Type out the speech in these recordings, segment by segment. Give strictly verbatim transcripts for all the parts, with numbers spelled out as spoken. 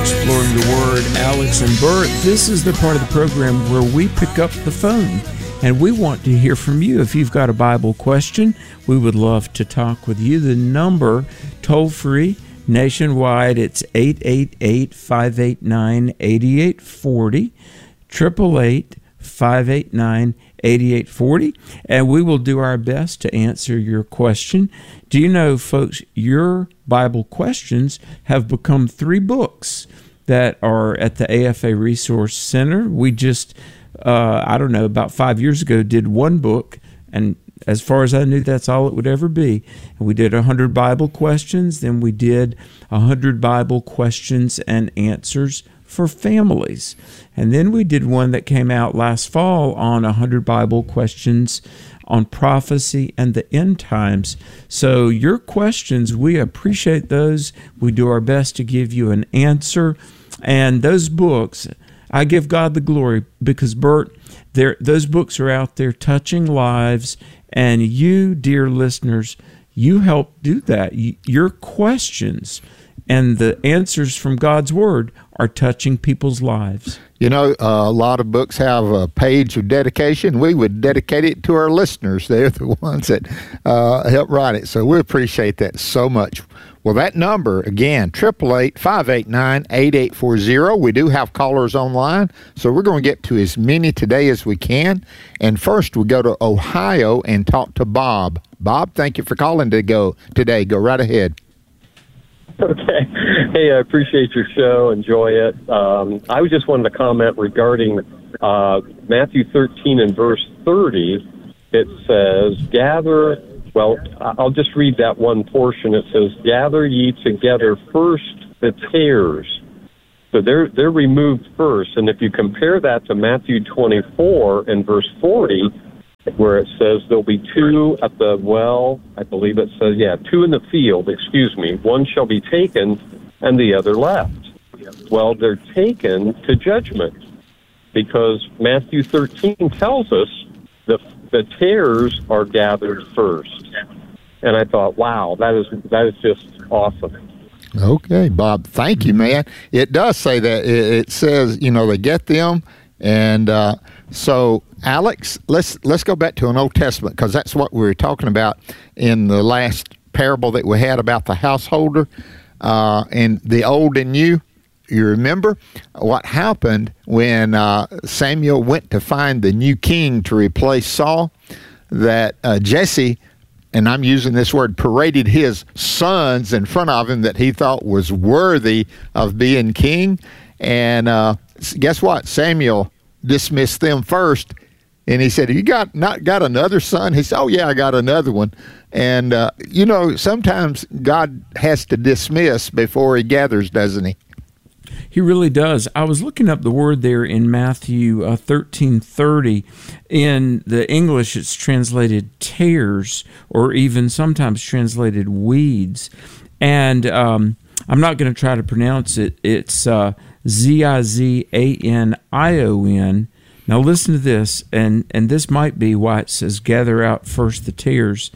Exploring the Word, Alex and Bert. This is the part of the program where we pick up the phone, and we want to hear from you. If you've got a Bible question, we would love to talk with you. The number, toll-free, nationwide, it's eight eight eight, five eight nine, eight eight four zero, eight eight eight, five eight nine, eight eight four zero, and we will do our best to answer your question. Do you know, folks, your Bible questions have become three books that are at the A F A Resource Center. We just, uh, I don't know, about five years ago did one book, and as far as I knew, that's all it would ever be. And we did one hundred Bible questions, then we did one hundred Bible questions and answers for families. And then we did one that came out last fall on one hundred Bible questions on prophecy and the end times. So your questions, we appreciate those. We do our best to give you an answer. And those books, I give God the glory because, Bert, those books are out there touching lives. And you, dear listeners, you help do that. Your questions and the answers from God's Word are touching people's lives. You know, uh, a lot of books have a page of dedication. We would dedicate it to our listeners. They're the ones that uh, help write it. So we appreciate that so much. Well, that number, again, eight eight eight, five eight nine, eight eight four zero. We do have callers online, so we're going to get to as many today as we can. And first, we go to Ohio and talk to Bob. Bob, thank you for calling to go today. Go right ahead. Okay. Hey, I appreciate your show. Enjoy it. Um, I was just wanted to comment regarding uh, Matthew thirteen and verse thirty. It says, gather, well, I'll just read that one portion. It says, gather ye together first the tares. So they're, they're removed first. And if you compare that to Matthew twenty-four and verse forty, where it says there'll be two at the well, I believe it says, yeah, two in the field, excuse me. One shall be taken and the other left. Well, they're taken to judgment because Matthew thirteen tells us the the tares are gathered first. And I thought, wow, that is that is just awesome. Okay, Bob, thank you, man. It does say that. It, it says, you know, they get them. And uh, so, Alex, let's let's go back to an Old Testament because that's what we were talking about in the last parable that we had about the householder uh, and the old and new. You remember what happened when uh, Samuel went to find the new king to replace Saul? That uh, Jesse, and I'm using this word, paraded his sons in front of him that he thought was worthy of being king. And uh, guess what? Samuel dismissed them first, and he said, "You got not got another son?" He said, "Oh yeah, I got another one." And uh, you know, sometimes God has to dismiss before He gathers, doesn't He? He really does. I was looking up the word there in Matthew uh, thirteen thirty. In the English, it's translated tares, or even sometimes translated weeds. And um, I'm not going to try to pronounce it. It's uh, Z I Z A N I O N. Now listen to this, and, and this might be why it says, gather out first the tares.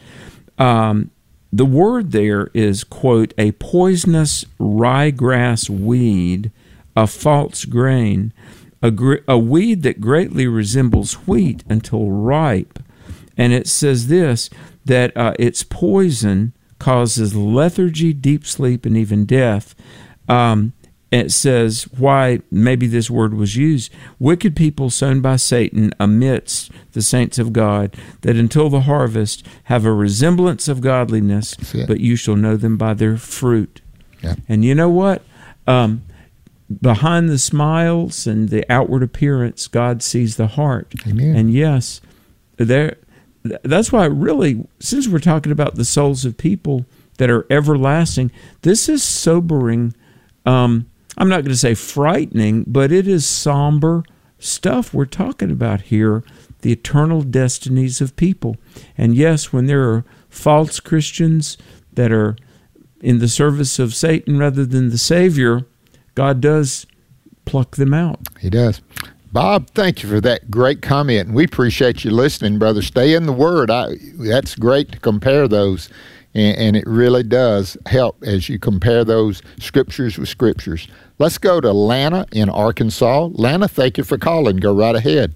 Um, the word there is, quote, a poisonous ryegrass weed, a false grain, a, gr- a weed that greatly resembles wheat until ripe. And it says this, that uh, its poison causes lethargy, deep sleep, and even death. Um, it says why maybe this word was used. Wicked people sown by Satan amidst the saints of God, that until the harvest have a resemblance of godliness, but you shall know them by their fruit. Yeah. And you know what? Um, behind the smiles and the outward appearance, God sees the heart. Amen. And yes, there. That's why really, since we're talking about the souls of people that are everlasting, this is sobering. Um, I'm not going to say frightening, but it is somber stuff we're talking about here, the eternal destinies of people. And yes, when there are false Christians that are in the service of Satan rather than the Savior, God does pluck them out. He does. Bob, thank you for that great comment, and we appreciate you listening, brother. Stay in the Word. I, that's great to compare those, and, and it really does help as you compare those scriptures with scriptures. Let's go to Lana in Arkansas. Lana, thank you for calling. Go right ahead.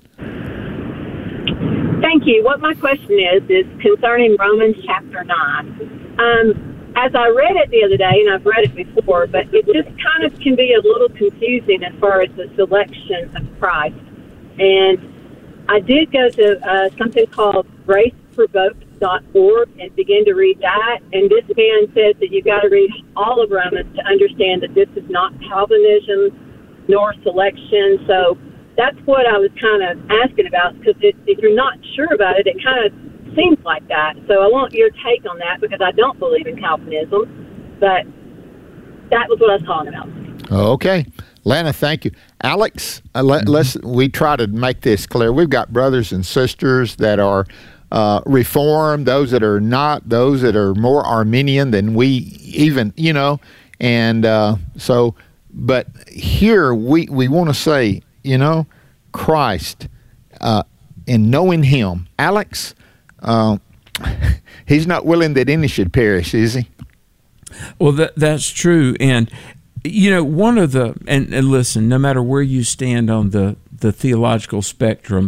Thank you. What my question is, is concerning Romans chapter nine. Um, as I read it the other day, and I've read it before, but it just kind of can be a little confusing as far as the selection of Christ. And I did go to uh, something called grace provoked dot org and began to read that. And this man says that you've got to read all of Romans to understand that this is not Calvinism nor selection. So that's what I was kind of asking about, because if you're not sure about it, it kind of seems like that. So I want your take on that, because I don't believe in Calvinism, but that was what I was calling about. Okay. Lana, thank you. Alex, uh, let, let's we try to make this clear. We've got brothers and sisters that are uh, Reformed, those that are not, those that are more Arminian than we even, you know, and uh, so, but here we, we want to say, you know, Christ, uh, and knowing Him. Alex, uh, He's not willing that any should perish, is He? Well, that that's true. And, you know, one of the, and, and listen, no matter where you stand on the, the theological spectrum,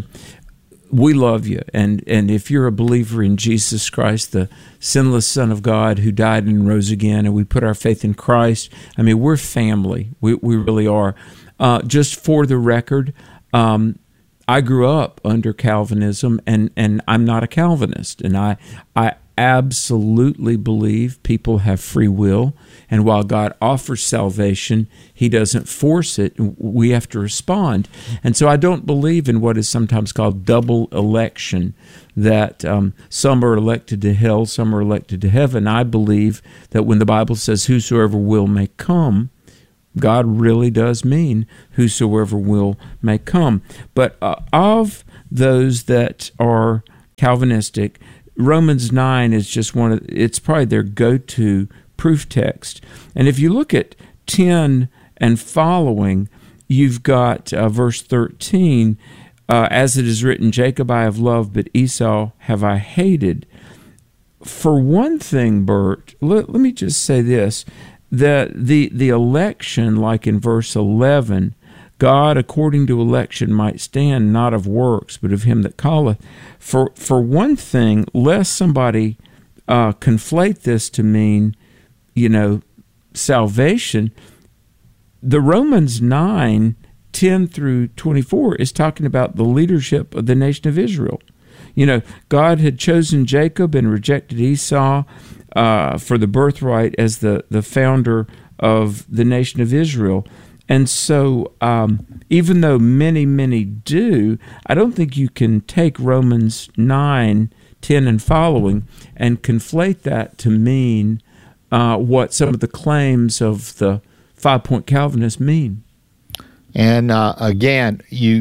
we love you. And, and if you're a believer in Jesus Christ, the sinless Son of God who died and rose again, and we put our faith in Christ, I mean, we're family. We, we really are. Uh, just for the record, um, I grew up under Calvinism, and, and I'm not a Calvinist. And I I absolutely believe people have free will. And while God offers salvation, He doesn't force it. We have to respond. And so I don't believe in what is sometimes called double election, that um, some are elected to hell, some are elected to heaven. I believe that when the Bible says whosoever will may come, God really does mean whosoever will may come. But uh, of those that are Calvinistic, Romans nine is just one of, it's probably their go-to proof text. And if you look at ten and following, you've got uh, verse thirteen, uh, as it is written, Jacob I have loved, but Esau have I hated. For one thing, Bert, let, let me just say this, that the, the election, like in verse eleven, God, according to election, might stand, not of works, but of him that calleth. For for one thing, lest somebody uh, conflate this to mean, you know, salvation, the Romans nine, ten through twenty-four is talking about the leadership of the nation of Israel. You know, God had chosen Jacob and rejected Esau uh, for the birthright as the, the founder of the nation of Israel. And so um, even though many, many do, I don't think you can take Romans nine, ten and following and conflate that to mean uh, what some of the claims of the five-point Calvinists mean. And uh, again, you,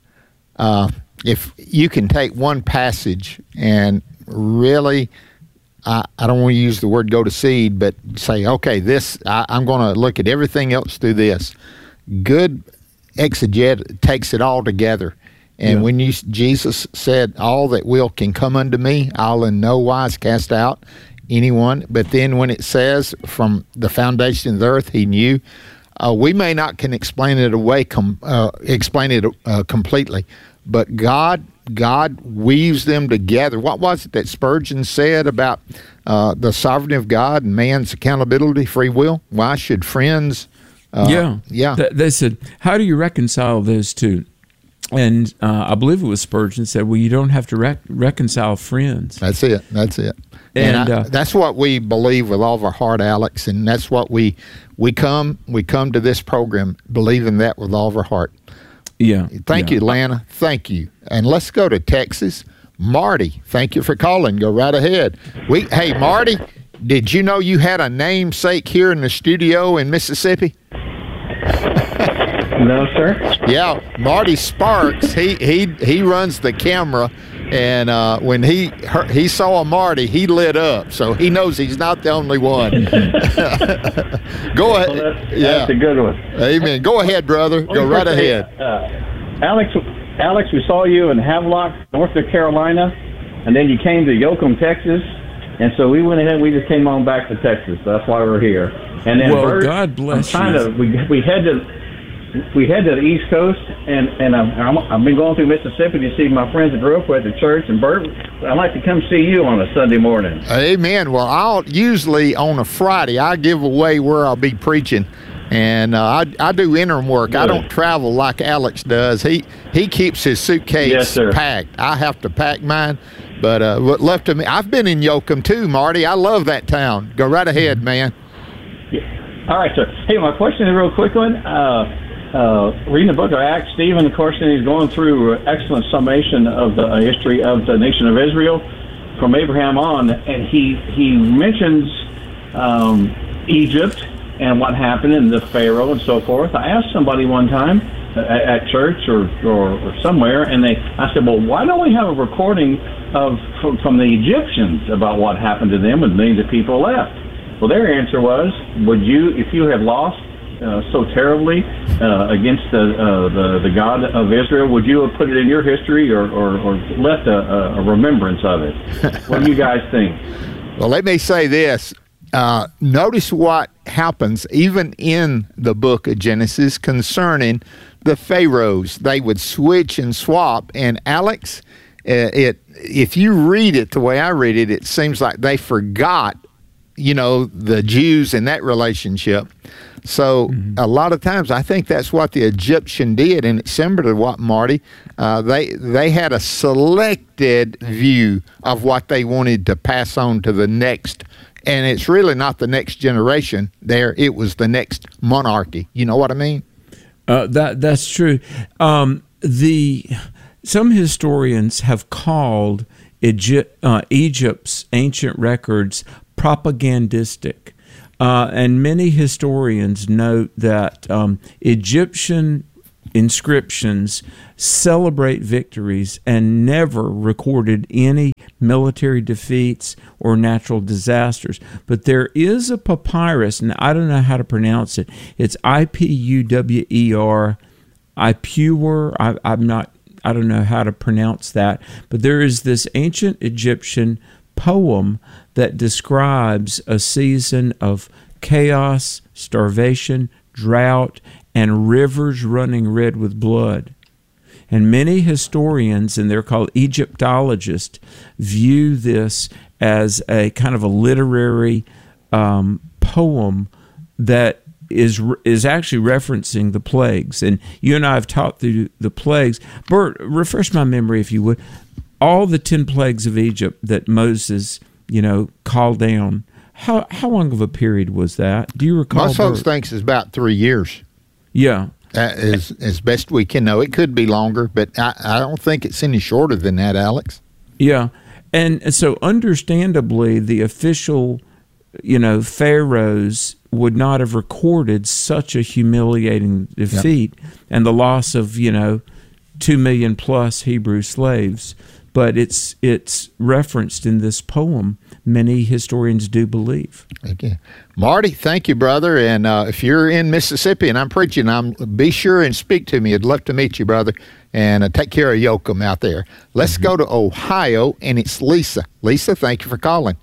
uh, if you can take one passage and really, I, I don't want to use the word go to seed, but say, okay, this I, I'm going to look at everything else through this. Good exeget takes it all together. And yeah. when you, Jesus said, all that will can come unto me, I'll in no wise cast out anyone. But then when it says from the foundation of the earth, he knew, uh, we may not can explain it away, com, uh, explain it uh, completely, but God God weaves them together. What was it that Spurgeon said about uh, the sovereignty of God and man's accountability, free will? Why should friends... Uh, yeah. yeah. Th- they said, how do you reconcile those two? And uh, I believe it was Spurgeon said, well, you don't have to rec- reconcile friends. That's it. That's it. And, and I, uh, that's what we believe with all of our heart, Alex, and that's what we we come we come to this program believing that with all of our heart. Yeah. Thank yeah. you, Lana. Thank you. And let's go to Texas. Marty, thank you for calling. Go right ahead. We Hey, Marty, did you know you had a namesake here in the studio in Mississippi? No, sir. Yeah, Marty Sparks. He he he runs the camera, and uh, when he heard, he saw a Marty, he lit up. So he knows he's not the only one. Go ahead. Well, that's, yeah, that's a good one. Amen. Go ahead, brother. Go right ahead. Uh, Alex, Alex, we saw you in Havelock, North Carolina, and then you came to Yoakum, Texas, and so we went ahead. We just came on back to Texas. That's why we're here. And then well, Bert, God bless I'm you. To, we we head to we head to the East Coast, and and I'm, I'm, I've been going through Mississippi to see my friends I grew up with at church. And Bert, I'd like to come see you on a Sunday morning. Amen. Well, I'll usually on a Friday I give away where I'll be preaching. And uh, I, I do interim work. Good. I don't travel like Alex does. He he keeps his suitcase yes, packed. I have to pack mine. But uh, what left of me, I've been in Yoakum too, Marty. I love that town. Go right ahead, man. Yeah. All right, sir. Hey, my question is a real quick one. Uh, uh, reading the book of Acts, Stephen, of course, and he's going through an excellent summation of the history of the nation of Israel from Abraham on, and he he mentions um, Egypt and what happened in the Pharaoh and so forth. I asked somebody one time at, at church or, or, or somewhere, and they I said, well, why don't we have a recording of from, from the Egyptians about what happened to them when millions of people left? Well, their answer was, would you, if you had lost uh, so terribly uh, against the, uh, the the God of Israel, would you have put it in your history or, or, or left a, a remembrance of it? What do you guys think? Well, let me say this. Uh, notice what happens even in the book of Genesis concerning the pharaohs. They would switch and swap. And Alex, uh, it if you read it the way I read it, it seems like they forgot, you know, the Jews in that relationship. So mm-hmm. a lot of times I think that's what the Egyptian did, and it's similar to what, Marty, uh, they they had a selected view of what they wanted to pass on to the next. And it's really not the next generation there. It was the next monarchy. You know what I mean? Uh, that that's true. Um, the some historians have called Egypt, uh, Egypt's ancient records propagandistic, uh, and many historians note that um, Egyptian inscriptions celebrate victories and never recorded any military defeats or natural disasters. But there is a papyrus, and I don't know how to pronounce it. It's I P U W E R, Ipuwer. I, I'm not, I don't know how to pronounce that. But there is this ancient Egyptian poem that describes a season of chaos, starvation, drought, and rivers running red with blood. And many historians, and they're called Egyptologists, view this as a kind of a literary um, poem that is is actually referencing the plagues. And you and I have taught through the plagues. Bert, refresh my memory, if you would. All the ten plagues of Egypt that Moses, you know, called down, how how long of a period was that? Do you recall? Most folks think it's about three years. Yeah. Uh, as, as best we can know. It could be longer, but I, I don't think it's any shorter than that, Alex. Yeah. And so understandably, the official, you know, pharaohs would not have recorded such a humiliating defeat yep. and the loss of, you know, two million plus Hebrew slaves. But it's it's referenced in this poem, many historians do believe. Okay. Marty, thank you, brother. And uh, if you're in Mississippi and I'm preaching, I'm be sure and speak to me. I'd love to meet you, brother. And uh, take care of Yoakum out there. Let's mm-hmm. go to Ohio, and it's Lisa. Lisa, thank you for calling.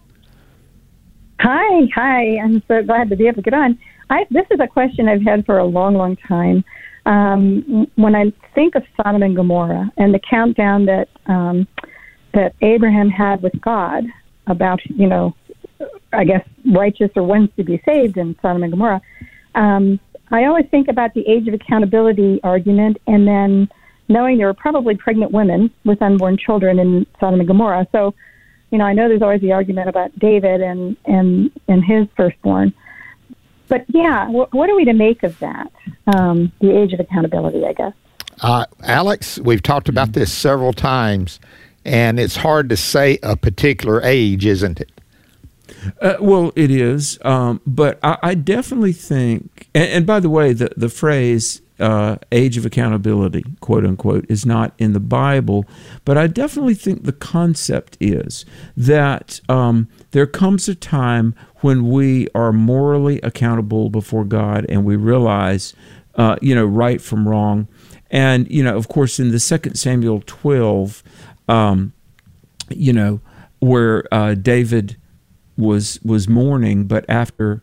Hi, hi. I'm so glad to be able to get on. I, this is a question I've had for a long, long time. Um, when I think of Sodom and Gomorrah and the countdown that um, that Abraham had with God about, you know, I guess righteous or ones to be saved in Sodom and Gomorrah, um, I always think about the age of accountability argument, and then knowing there were probably pregnant women with unborn children in Sodom and Gomorrah. So, you know, I know there's always the argument about David and and, and his firstborn. But, yeah, wh- what are we to make of that, um, the age of accountability, I guess? Uh, Alex, we've talked about this several times, and it's hard to say a particular age, isn't it? Uh, well, it is. Um, but I, I definitely think, and, and by the way, the, the phrase uh, age of accountability, quote unquote, is not in the Bible. But I definitely think the concept is that um, there comes a time when we are morally accountable before God and we realize, uh, you know, right from wrong. And, you know, of course, in the Second Samuel twelve, um, you know, where uh, David was was mourning, but after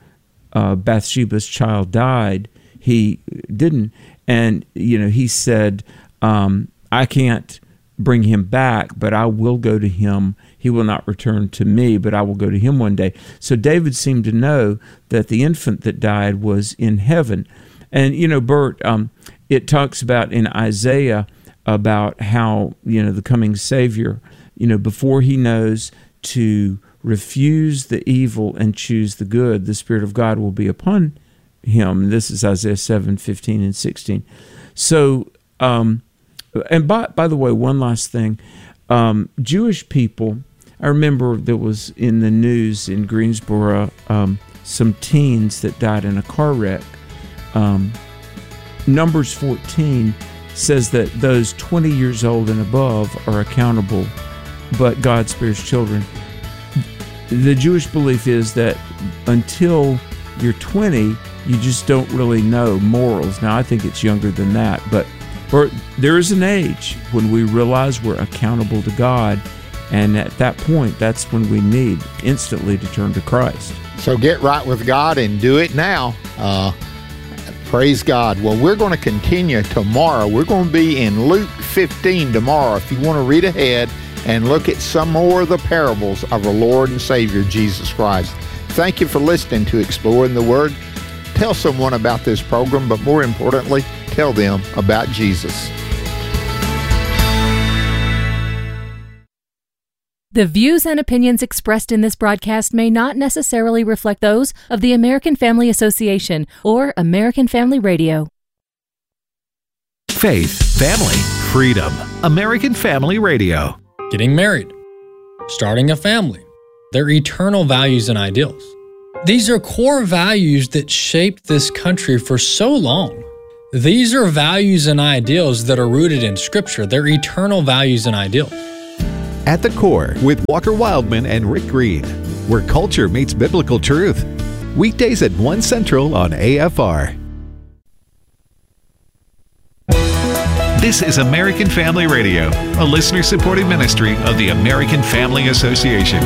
uh, Bathsheba's child died, he didn't. And, you know, he said, um, I can't bring him back, but I will go to him. He will not return to me, but I will go to him one day. So David seemed to know that the infant that died was in heaven. And, you know, Bert, um, it talks about in Isaiah about how, you know, the coming Savior, you know, before he knows to refuse the evil and choose the good, the Spirit of God will be upon him. This is Isaiah seven, fifteen and sixteen. So, um, and by, by the way, one last thing, um, Jewish people, I remember there was in the news in Greensboro, um, some teens that died in a car wreck. Um, Numbers fourteen says that those twenty years old and above are accountable, but God spares children. The Jewish belief is that until you're twenty, you just don't really know morals. Now, I think it's younger than that, but or there is an age when we realize we're accountable to God, and at that point, that's when we need instantly to turn to Christ. So get right with God and do it now. Uh, praise God. Well, we're going to continue tomorrow. We're going to be in Luke fifteen tomorrow. If you want to read ahead and look at some more of the parables of our Lord and Savior, Jesus Christ. Thank you for listening to Exploring the Word. Tell someone about this program, but more importantly, tell them about Jesus. The views and opinions expressed in this broadcast may not necessarily reflect those of the American Family Association or American Family Radio. Faith, family, freedom. American Family Radio. Getting married, starting a family, their eternal values and ideals. These are core values that shaped this country for so long. These are values and ideals that are rooted in Scripture. They're eternal values and ideals. At the Core with Walker Wildman and Rick Green, where culture meets biblical truth. Weekdays at one Central on A F R. This is American Family Radio, a listener-supported ministry of the American Family Association.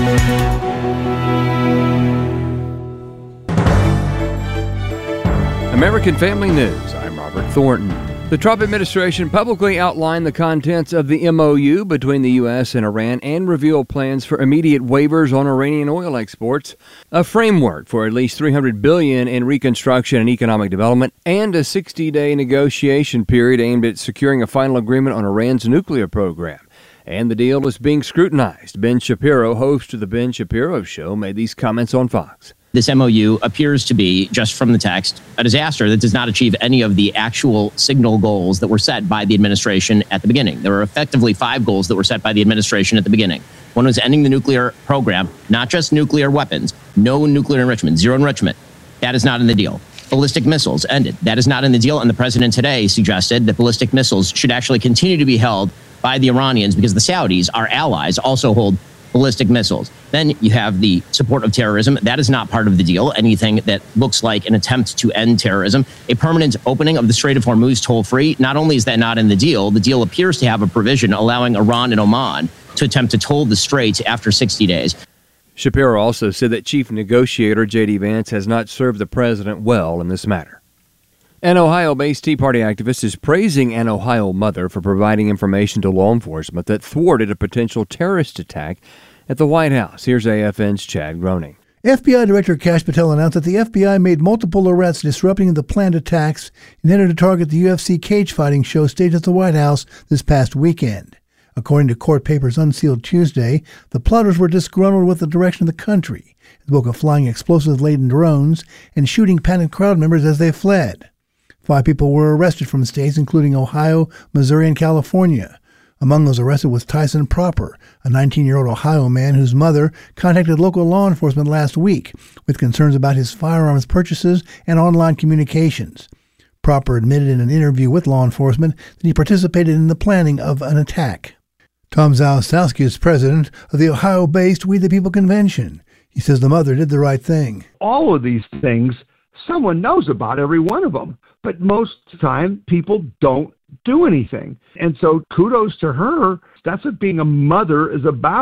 American Family News. I'm Robert Thornton. The Trump administration publicly outlined the contents of the M O U between the U S and Iran and revealed plans for immediate waivers on Iranian oil exports, a framework for at least three hundred billion dollars in reconstruction and economic development, and a sixty-day negotiation period aimed at securing a final agreement on Iran's nuclear program. And the deal is being scrutinized. Ben Shapiro, host of The Ben Shapiro Show, made these comments on Fox. This M O U appears to be, just from the text, a disaster that does not achieve any of the actual signal goals that were set by the administration at the beginning. There were effectively five goals that were set by the administration at the beginning. One was ending the nuclear program, not just nuclear weapons, no nuclear enrichment, zero enrichment. That is not in the deal. Ballistic missiles ended. That is not in the deal. And the president today suggested that ballistic missiles should actually continue to be held by the Iranians because the Saudis, our allies, also hold ballistic missiles. Then you have the support of terrorism. That is not part of the deal. Anything that looks like an attempt to end terrorism. A permanent opening of the Strait of Hormuz toll-free. Not only is that not in the deal, the deal appears to have a provision allowing Iran and Oman to attempt to toll the strait after sixty days. Shapiro also said that Chief Negotiator J D Vance has not served the president well in this matter. An Ohio-based Tea Party activist is praising an Ohio mother for providing information to law enforcement that thwarted a potential terrorist attack at the White House. Here's A F N's Chad Groening. F B I Director Kash Patel announced that the F B I made multiple arrests disrupting the planned attacks intended to target the U F C cage fighting show staged at the White House this past weekend. According to court papers unsealed Tuesday, the plotters were disgruntled with the direction of the country, spoke of flying explosive-laden drones and shooting panicked crowd members as they fled. Five people were arrested from states including Ohio, Missouri, and California. Among those arrested was Tyson Proper, a nineteen-year-old Ohio man whose mother contacted local law enforcement last week with concerns about his firearms purchases and online communications. Proper admitted in an interview with law enforcement that he participated in the planning of an attack. Tom Zalestowski is president of the Ohio-based We the People Convention. He says the mother did the right thing. All of these things, someone knows about every one of them. But most of the time, people don't do anything. And so kudos to her. That's what being a mother is about.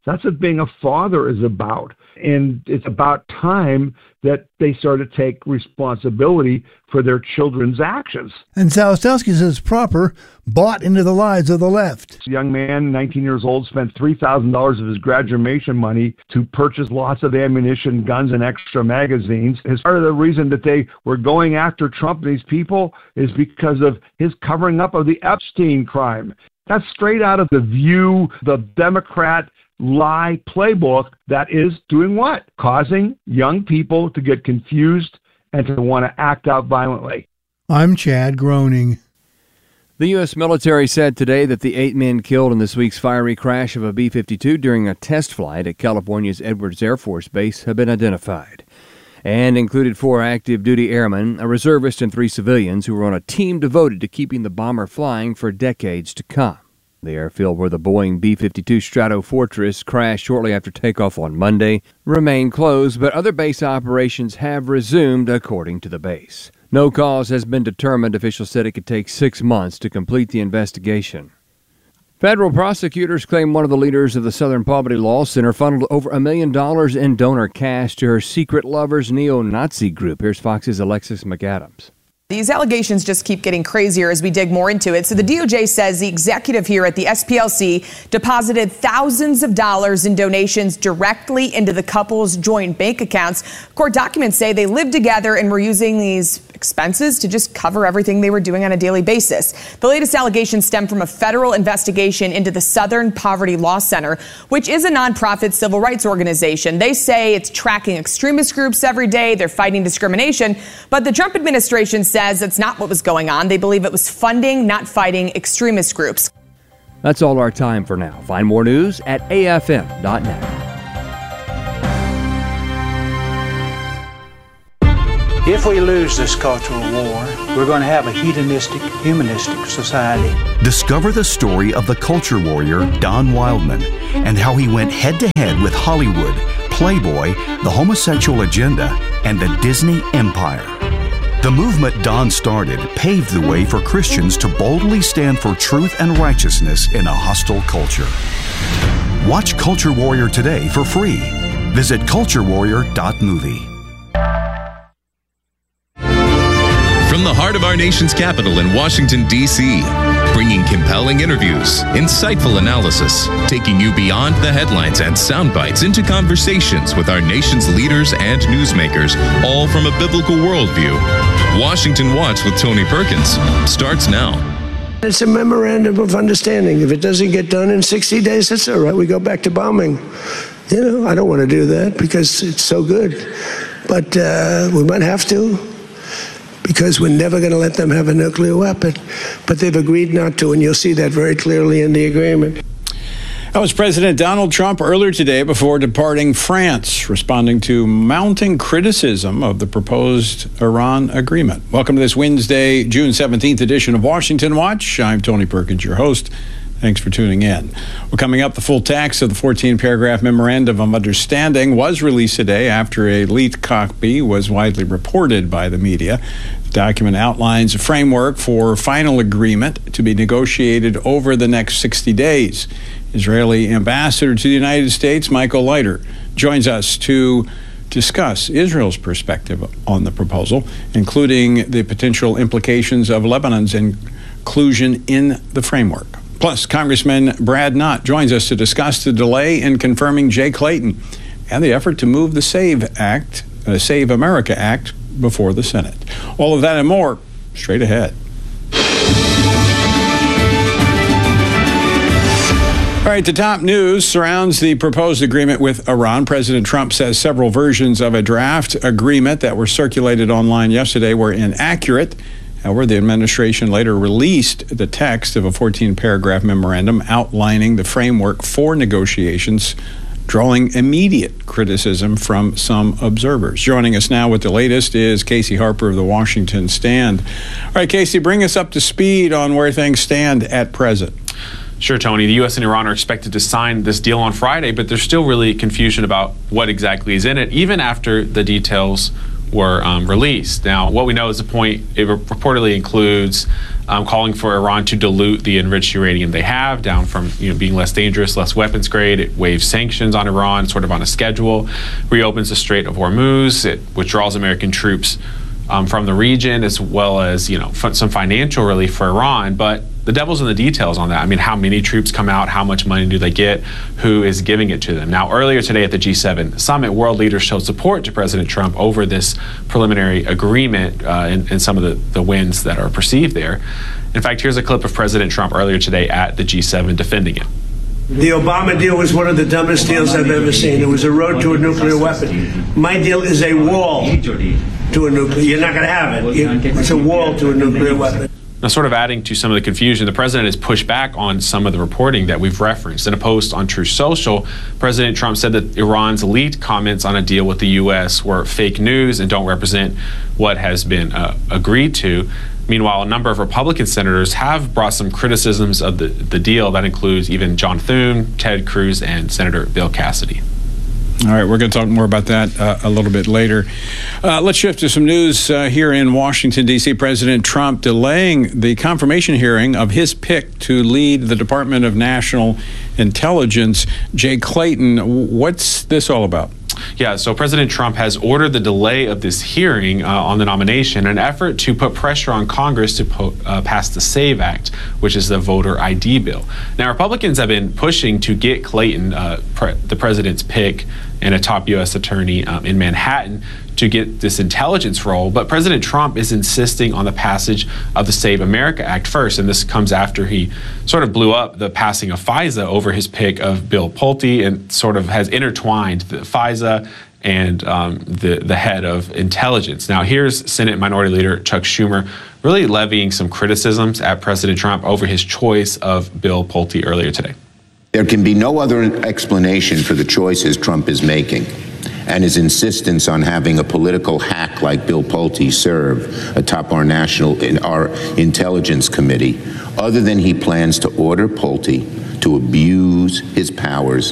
That's what being a father is about. And it's about time that they start to take responsibility for their children's actions. And Zalestowski says proper bought into the lies of the left. A young man, nineteen years old, spent three thousand dollars of his graduation money to purchase lots of ammunition, guns, and extra magazines. As part of the reason that they were going after Trump and these people is because of his covering up of the Epstein crime. That's straight out of The View, the Democrat lie playbook that is doing what? Causing young people to get confused and to want to act out violently. I'm Chad Groening. The U S military said today that the eight men killed in this week's fiery crash of a B fifty-two during a test flight at California's Edwards Air Force Base have been identified, and included four active duty airmen, a reservist, and three civilians who were on a team devoted to keeping the bomber flying for decades to come. The airfield where the Boeing B fifty-two Stratofortress crashed shortly after takeoff on Monday remained closed, but other base operations have resumed, according to the base. No cause has been determined. Officials said it could take six months to complete the investigation. Federal prosecutors claim one of the leaders of the Southern Poverty Law Center funneled over a million dollars in donor cash to her secret lovers neo-Nazi group. Here's Fox's Alexis McAdams. These allegations just keep getting crazier as we dig more into it. So the D O J says the executive here at the S P L C deposited thousands of dollars in donations directly into the couple's joint bank accounts. Court documents say they lived together and were using these expenses to just cover everything they were doing on a daily basis. The latest allegations stem from a federal investigation into the Southern Poverty Law Center, which is a nonprofit civil rights organization. They say it's tracking extremist groups every day. They're fighting discrimination. But the Trump administration says it's not what was going on. They believe it was funding, not fighting extremist groups. That's all our time for now. Find more news at A F M dot net. If we lose this cultural war, we're going to have a hedonistic, humanistic society. Discover the story of the culture warrior Don Wildman and how he went head-to-head with Hollywood, Playboy, the homosexual agenda, and the Disney empire. The movement Don started paved the way for Christians to boldly stand for truth and righteousness in a hostile culture. Watch Culture Warrior today for free. Visit culture warrior dot movie. From the heart of our nation's capital in Washington, D C, bringing compelling interviews, insightful analysis, taking you beyond the headlines and sound bites into conversations with our nation's leaders and newsmakers, all from a biblical worldview. Washington Watch with Tony Perkins starts now. It's a memorandum of understanding. If it doesn't get done in sixty days, that's all right. We go back to bombing. You know, I don't want to do that because it's so good. But uh, we might have to, because we're never going to let them have a nuclear weapon. But they've agreed not to, and you'll see that very clearly in the agreement. That was President Donald Trump earlier today before departing France, responding to mounting criticism of the proposed Iran agreement. Welcome to this Wednesday, June seventeenth edition of Washington Watch. I'm Tony Perkins, your host. Thanks for tuning in. Well, coming up, the full text of the fourteen-paragraph Memorandum of Understanding was released today after a leaked copy was widely reported by the media. The document outlines a framework for final agreement to be negotiated over the next sixty days. Israeli Ambassador to the United States, Michael Leiter, joins us to discuss Israel's perspective on the proposal, including the potential implications of Lebanon's inclusion in the framework. Plus, Congressman Brad Knott joins us to discuss the delay in confirming Jay Clayton and the effort to move the SAVE Act, uh, Save America Act before the Senate. All of that and more straight ahead. All right, the top news surrounds the proposed agreement with Iran. President Trump says several versions of a draft agreement that were circulated online yesterday were inaccurate. However, the administration later released the text of a fourteen-paragraph memorandum outlining the framework for negotiations, drawing immediate criticism from some observers. Joining us now with the latest is Casey Harper of the Washington Stand. All right, Casey, bring us up to speed on where things stand at present. Sure, Tony. The U S and Iran are expected to sign this deal on Friday, but there's still really confusion about what exactly is in it, even after the details were um, released. Now, what we know is the point, it reportedly includes um, calling for Iran to dilute the enriched uranium they have down from you know being less dangerous, less weapons grade. It waives sanctions on Iran, sort of on a schedule, reopens the Strait of Hormuz. It withdraws American troops um, from the region, as well as you know f- some financial relief for Iran. But the devil's in the details on that. I mean, how many troops come out? How much money do they get? Who is giving it to them? Now, earlier today at the G seven summit, world leaders showed support to President Trump over this preliminary agreement uh, and, and some of the, the wins that are perceived there. In fact, here's a clip of President Trump earlier today at the G seven defending it. The Obama deal was one of the dumbest deals I've ever seen. It was a road to a nuclear weapon. My deal is a wall to a nuclear. You're not going to have it. It's a wall to a nuclear weapon. Now, sort of adding to some of the confusion, the president has pushed back on some of the reporting that we've referenced. In a post on Truth Social, President Trump said that Iran's leaked comments on a deal with the U S were fake news and don't represent what has been uh, agreed to. Meanwhile, a number of Republican senators have brought some criticisms of the, the deal. That includes even John Thune, Ted Cruz, and Senator Bill Cassidy. All right, we're going to talk more about that uh, a little bit later. Uh, let's shift to some news uh, here in Washington, D C. President Trump delaying the confirmation hearing of his pick to lead the Department of National Intelligence. Jay Clayton, what's this all about? Yeah, so President Trump has ordered the delay of this hearing uh, on the nomination, an effort to put pressure on Congress to po- uh, pass the SAVE Act, which is the voter I D bill. Now, Republicans have been pushing to get Clayton, uh, pre- the president's pick, and a top U S attorney um, in Manhattan to get this intelligence role, but President Trump is insisting on the passage of the Save America Act first, and this comes after he sort of blew up the passing of FISA over his pick of Bill Pulte, and sort of has intertwined the FISA and um, the, the head of intelligence. Now, here's Senate Minority Leader Chuck Schumer really levying some criticisms at President Trump over his choice of Bill Pulte earlier today. There can be no other explanation for the choices Trump is making, and his insistence on having a political hack like Bill Pulte serve atop our national in our intelligence committee, other than he plans to order Pulte to abuse his powers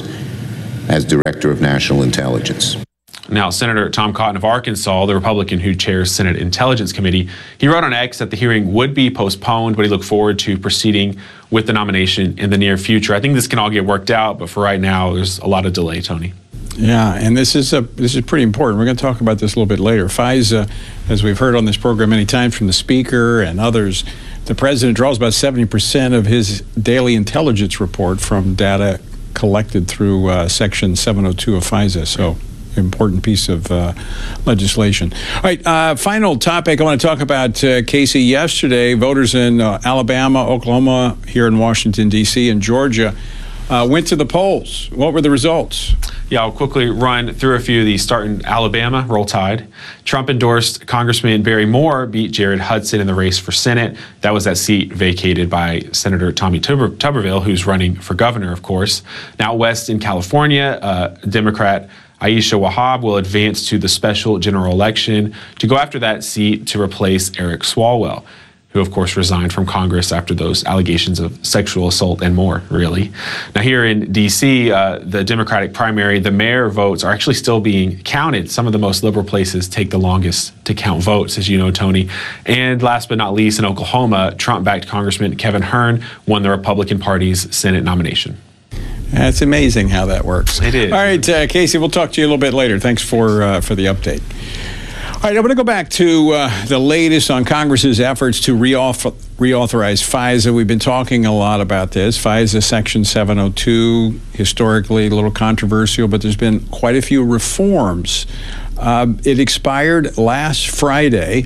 as director of national intelligence. Now, Senator Tom Cotton of Arkansas, the Republican who chairs Senate Intelligence Committee, he wrote on X that the hearing would be postponed, but he looked forward to proceeding with the nomination in the near future. I think this can all get worked out, but for right now, there's a lot of delay, Tony. Yeah, and this is a this is pretty important. We're going to talk about this a little bit later. FISA, as we've heard on this program many times from the Speaker and others, the President draws about seventy percent of his daily intelligence report from data collected through uh, Section seven oh two of FISA. So, important piece of uh, legislation. All right, uh, final topic I want to talk about, uh, Casey. Yesterday, voters in uh, Alabama, Oklahoma, here in Washington, D C, and Georgia uh, went to the polls. What were the results? Yeah, I'll quickly run through a few of these. Starting in Alabama, roll tide. Trump-endorsed Congressman Barry Moore beat Jared Hudson in the race for Senate. That was that seat vacated by Senator Tommy Tuber- Tuberville, who's running for governor, of course. Now, west in California, uh, Democrat Aisha Wahab will advance to the special general election to go after that seat to replace Eric Swalwell, who, of course, resigned from Congress after those allegations of sexual assault and more, really. Now, here in D C, uh, the Democratic primary, the mayor votes are actually still being counted. Some of the most liberal places take the longest to count votes, as you know, Tony. And last but not least, in Oklahoma, Trump-backed Congressman Kevin Hern won the Republican Party's Senate nomination. It's amazing how that works. It is. All right, uh, Casey, we'll talk to you a little bit later. Thanks for uh, for the update. All right, I'm going to go back to uh, the latest on Congress's efforts to reauthor- reauthorize FISA. We've been talking a lot about this. FISA Section seven oh two, historically a little controversial, but there's been quite a few reforms. Uh, it expired last Friday,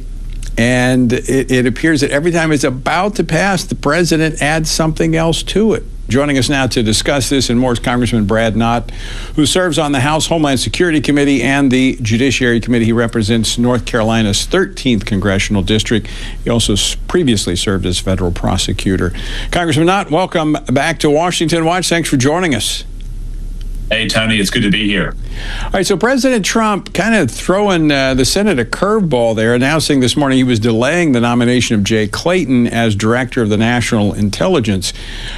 and it, it appears that every time it's about to pass, the president adds something else to it. Joining us now to discuss this and more is Congressman Brad Knott, who serves on the House Homeland Security Committee and the Judiciary Committee. He represents North Carolina's thirteenth Congressional District. He also previously served as federal prosecutor. Congressman Knott, welcome back to Washington Watch. Thanks for joining us. Hey, Tony, it's good to be here. All right, so President Trump kind of throwing uh, the Senate a curveball there, announcing this morning he was delaying the nomination of Jay Clayton as director of the National Intelligence.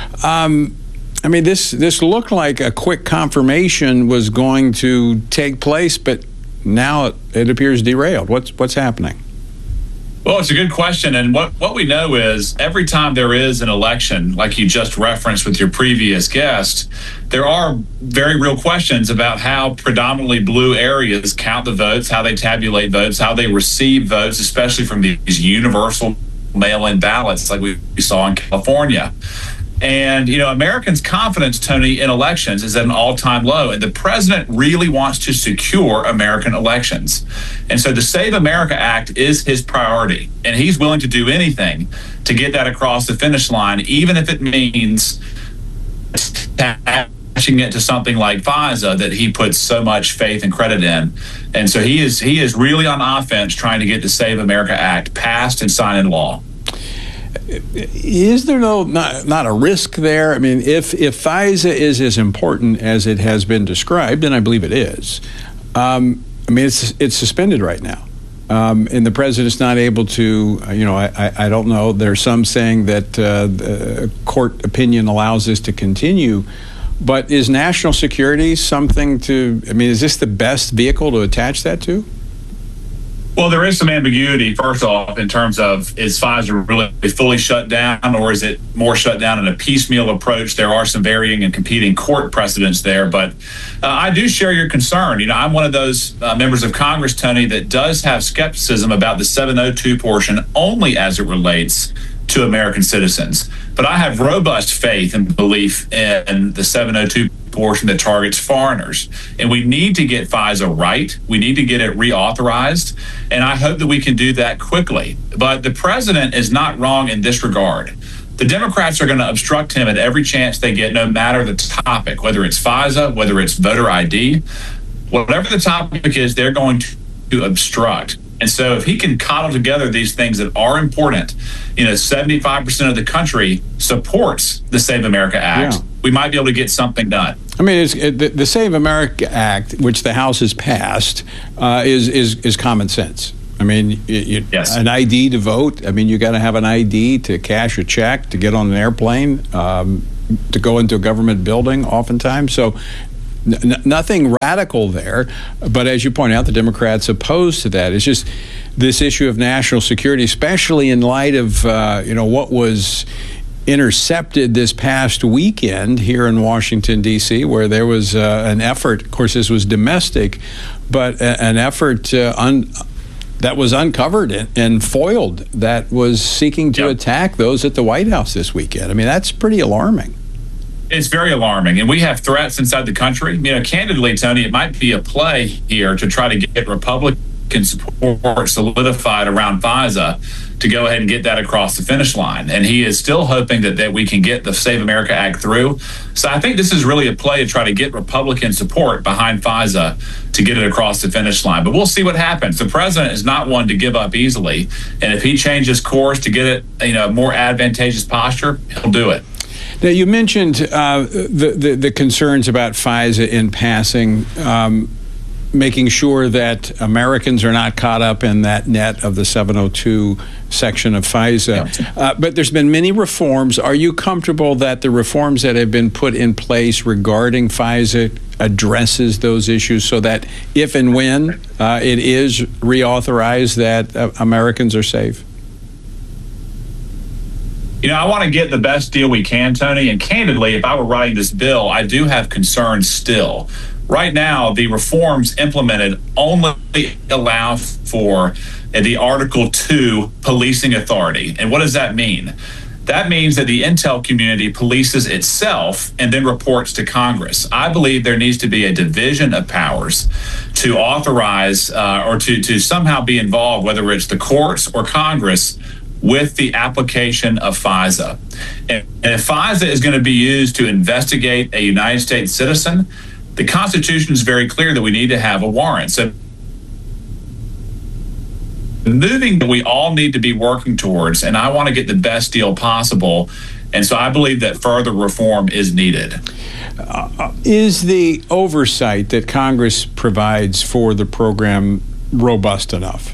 Um, I mean, this this looked like a quick confirmation was going to take place, but now it, it appears derailed. What's what's happening? Well, it's a good question. And what, what we know is every time there is an election, like you just referenced with your previous guest, there are very real questions about how predominantly blue areas count the votes, how they tabulate votes, how they receive votes, especially from these universal mail-in ballots like we saw in California. And, you know, Americans' confidence, Tony, in elections is at an all-time low. And the president really wants to secure American elections. And so the Save America Act is his priority. And he's willing to do anything to get that across the finish line, even if it means attaching it to something like FISA that he puts so much faith and credit in. And so he is he is really on offense trying to get the Save America Act passed and signed into law. Is there no not, not a risk there? I mean, if if FISA is as important as it has been described, and I believe it is, um, I mean, it's it's suspended right now, um, and the president's not able to. You know, I, I don't know. There's some saying that uh, the court opinion allows this to continue, but is national security something to? I mean, is this the best vehicle to attach that to? Well, there is some ambiguity, first off, in terms of is FISA really fully shut down, or is it more shut down in a piecemeal approach? There are some varying and competing court precedents there, but uh, I do share your concern. You know, I'm one of those uh, members of Congress, Tony, that does have skepticism about the seven oh two portion only as it relates to American citizens. But I have robust faith and belief in the seven oh two portion that targets foreigners. And we need to get FISA right. We need to get it reauthorized. And I hope that we can do that quickly. But the president is not wrong in this regard. The Democrats are going to obstruct him at every chance they get, no matter the topic, whether it's FISA, whether it's voter I D, whatever the topic is, they're going to obstruct. And so if he can coddle together these things that are important, you know, seventy-five percent of the country supports the Save America Act. Yeah. We might be able to get something done. I mean, it's, it, the, the Save America Act, which the House has passed, uh, is, is is common sense. I mean, you, you, yes. An I D to vote. I mean, you got to have an I D to cash a check, to get on an airplane, um, to go into a government building oftentimes. So N- nothing radical there, but as you point out, the Democrats opposed to that. It's just this issue of national security, especially in light of uh, you know what was intercepted this past weekend here in Washington, D C, where there was uh, an effort. Of course, this was domestic, but a- an effort uh, un- that was uncovered and, and foiled that was seeking to yep. attack those at the White House this weekend. I mean, that's pretty alarming. It's very alarming, and we have threats inside the country. You know, candidly, Tony, it might be a play here to try to get Republican support solidified around FISA to go ahead and get that across the finish line. And he is still hoping that, that we can get the Save America Act through. So I think this is really a play to try to get Republican support behind FISA to get it across the finish line. But we'll see what happens. The president is not one to give up easily. And if he changes course to get it, you know, a more advantageous posture, he'll do it. Now, you mentioned uh, the, the the concerns about FISA in passing, um, making sure that Americans are not caught up in that net of the seven oh two section of FISA. Uh, but there's been many reforms. Are you comfortable that the reforms that have been put in place regarding FISA addresses those issues so that if and when uh, it is reauthorized, that uh, Americans are safe? You know, I want to get the best deal we can, Tony. And candidly, if I were writing this bill, I do have concerns still. Right now, the reforms implemented only allow for the Article two policing authority. And what does that mean? That means that the intel community polices itself and then reports to Congress. I believe there needs to be a division of powers to authorize uh, or to, to somehow be involved, whether it's the courts or Congress, with the application of FISA. And if FISA is going to be used to investigate a United States citizen, the Constitution is very clear that we need to have a warrant. So moving that we all need to be working towards, and I want to get the best deal possible. And so I believe that further reform is needed. Uh, is the oversight that Congress provides for the program robust enough?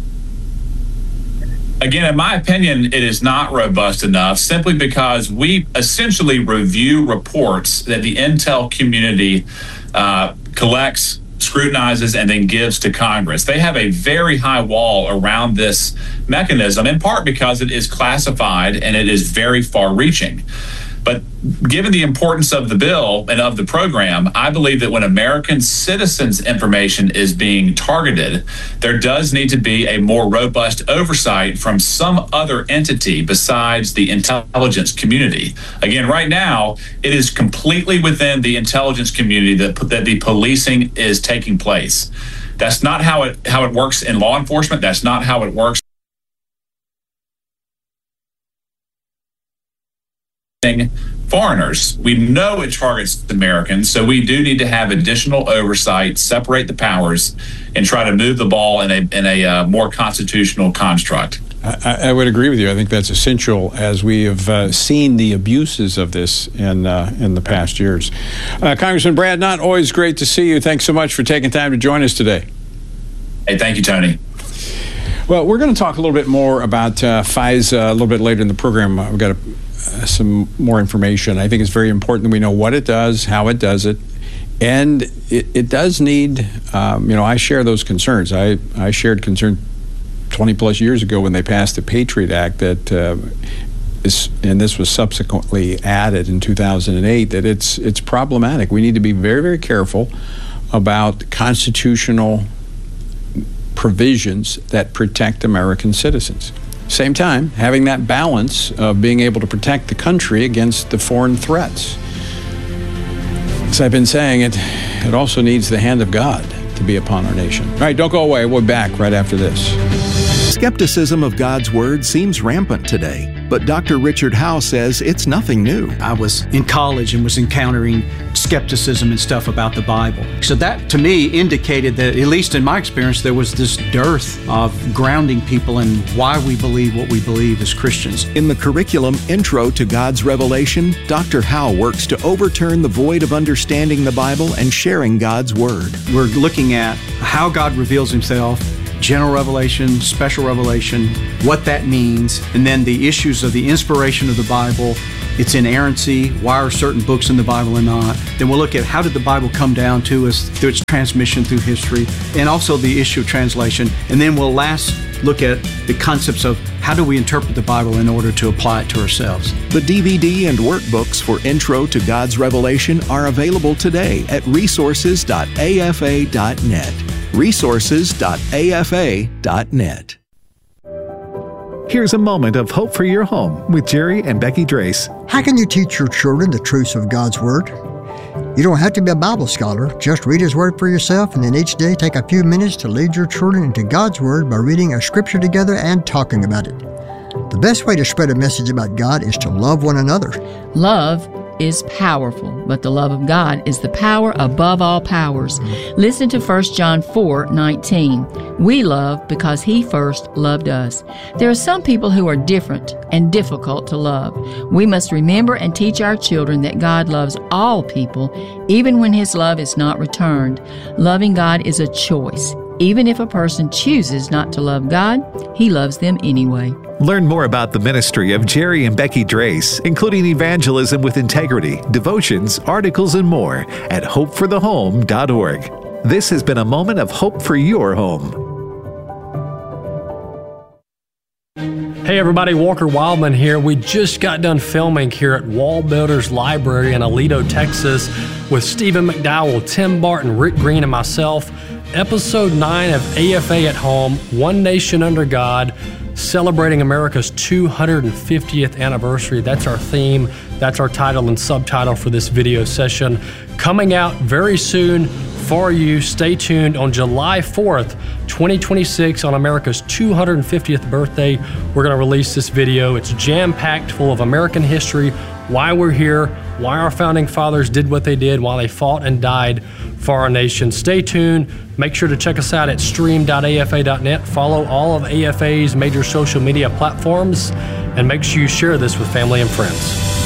Again, in my opinion, it is not robust enough simply because we essentially review reports that the intel community uh, collects, scrutinizes, and then gives to Congress. They have a very high wall around this mechanism, in part because it is classified and it is very far-reaching. But given the importance of the bill and of the program, I believe that when American citizens' information is being targeted, there does need to be a more robust oversight from some other entity besides the intelligence community. Again, right now, it is completely within the intelligence community that, that the policing is taking place. That's not how it how it works in law enforcement. That's not how it works. Foreigners. We know it targets Americans, so we do need to have additional oversight, separate the powers, and try to move the ball in a in a uh, more constitutional construct. I, I would agree with you. I think that's essential as we have uh, seen the abuses of this in uh, in the past years. Uh, Congressman Brad Knott, always great to see you. Thanks so much for taking time to join us today. Hey, thank you, Tony. Well, we're going to talk a little bit more about uh, FISA a little bit later in the program. Uh, we've got a Uh, some more information. I think it's very important that we know what it does, how it does it, and it, it does need, um, you know, I share those concerns. I, I shared concern twenty plus years ago when they passed the Patriot Act that uh, is, and this was subsequently added in two thousand eight, that it's it's problematic. We need to be very, very careful about constitutional provisions that protect American citizens. Same time, having that balance of being able to protect the country against the foreign threats. As I've been saying, it, it also needs the hand of God to be upon our nation. All right, don't go away. We'll be back right after this. Skepticism of God's Word seems rampant today, but Doctor Richard Howe says it's nothing new. I was in college and was encountering skepticism and stuff about the Bible. So that, to me, indicated that, at least in my experience, there was this dearth of grounding people in why we believe what we believe as Christians. In the curriculum Intro to God's Revelation, Doctor Howe works to overturn the void of understanding the Bible and sharing God's Word. We're looking at how God reveals Himself, general revelation, special revelation, what that means, and then the issues of the inspiration of the Bible, its inerrancy, why are certain books in the Bible and not. Then we'll look at how did the Bible come down to us through its transmission through history, and also the issue of translation. And then we'll last look at the concepts of how do we interpret the Bible in order to apply it to ourselves. The D V D and workbooks for Intro to God's Revelation are available today at resources dot a f a dot net. resources dot a f a dot net. Here's a moment of hope for your home with Jerry and Becky Drace. How can you teach your children the truths of God's Word? You don't have to be a Bible scholar. Just read His Word for yourself, and then each day take a few minutes to lead your children into God's Word by reading a scripture together and talking about it. The best way to spread a message about God is to love one another. Love is powerful, but the love of God is the power above all powers. Listen to First John four nineteen. We love because He first loved us. There are some people who are different and difficult to love. We must remember and teach our children that God loves all people, even when His love is not returned. Loving God is a choice. Even if a person chooses not to love God, He loves them anyway. Learn more about the ministry of Jerry and Becky Drace, including evangelism with integrity, devotions, articles, and more at hope for the home dot org. This has been a moment of hope for your home. Hey everybody, Walker Wildman here. We just got done filming here at Wall Builders Library in Aledo, Texas with Stephen McDowell, Tim Barton, Rick Green, and myself. Episode nine of A F A at Home, One Nation Under God, celebrating America's two hundred fiftieth anniversary. That's our theme. That's our title and subtitle for this video session. Coming out very soon for you. Stay tuned on July fourth, twenty twenty-six, on America's two hundred fiftieth birthday. We're going to release this video. It's jam-packed full of American history, why we're here, why our founding fathers did what they did, why they fought and died for our nation. Stay tuned. Make sure to check us out at stream dot a f a dot net. Follow all of A F A's major social media platforms, and make sure you share this with family and friends.